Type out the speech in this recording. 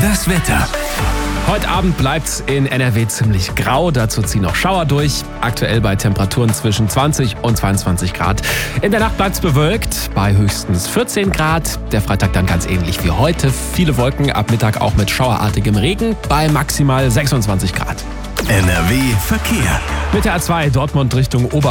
Das Wetter. Heute Abend bleibt's in NRW ziemlich grau, dazu ziehen noch Schauer durch. Aktuell bei Temperaturen zwischen 20 und 22 Grad. In der Nacht bleibt's bewölkt, bei höchstens 14 Grad. Der Freitag dann ganz ähnlich wie heute. Viele Wolken, ab Mittag auch mit schauerartigem Regen bei maximal 26 Grad. NRW Verkehr. Mit der A2 Dortmund Richtung